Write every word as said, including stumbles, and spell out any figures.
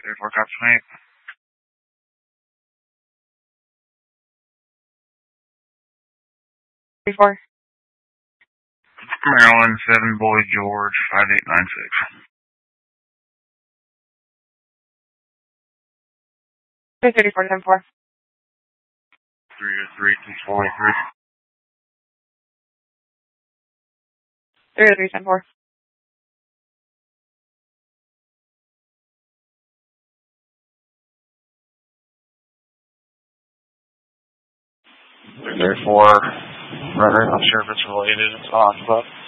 thirty-four, Captain eight. thirty-four. Maryland, seven, Boy George, five eight nine six. three thirty-four, ten four. three oh three, two forty-three. three oh three, ten four. three thirty-four, runner, not sure if it's related, it's on, but